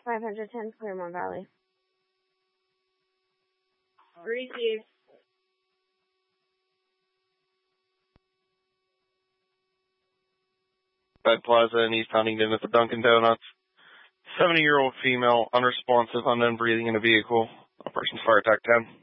510 Claremont Valley. Receive. Bed Plaza in East Huntington at the Dunkin' Donuts. 70-year-old female, unresponsive, unknown breathing in a vehicle. Operations Fire Attack 10.